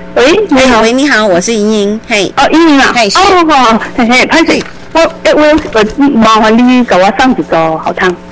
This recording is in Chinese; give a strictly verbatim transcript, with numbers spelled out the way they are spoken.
喂，你好， 喂，你好，我是莹莹，嘿， 哦，莹莹啊， 哦， 哦，嘿嘿，歹势，我我我麻烦你给我送一个好汤。